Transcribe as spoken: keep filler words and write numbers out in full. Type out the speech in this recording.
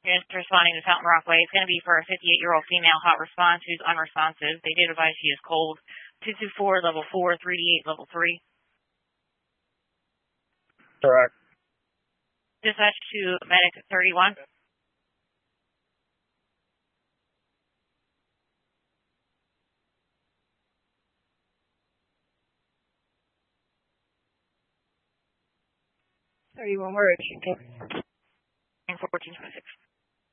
Just responding to Fountain Rockaway. It's going to be for a fifty-eight-year-old female hot response who's unresponsive. They did advise she is cold. two two four, level four, three D eight, level three. Correct. Dispatch to medic thirty-one. thirty-one, where is she? fourteen twenty-six.